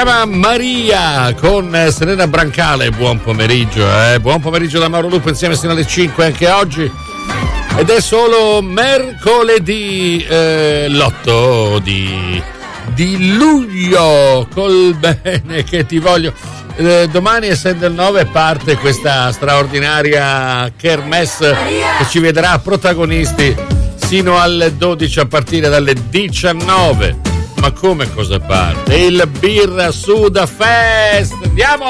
chiama Maria con Serena Brancale. Buon pomeriggio, buon pomeriggio da Mauro Lupo, insieme sino alle 5 anche oggi. Ed è solo mercoledì, l'8 di luglio, col bene che ti voglio. Domani, essendo il 9, parte questa straordinaria kermesse che ci vedrà protagonisti sino alle 12 a partire dalle 19. Ma come cosa parte? Il Birra Suda Fest! Andiamo!